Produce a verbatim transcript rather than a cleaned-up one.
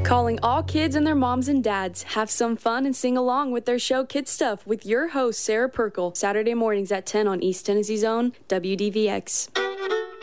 Calling all kids and their moms and dads. Have some fun and sing along with their show Kid Stuff with your host, Sarah Perkle. Saturday mornings at ten on East Tennessee's own W D V X.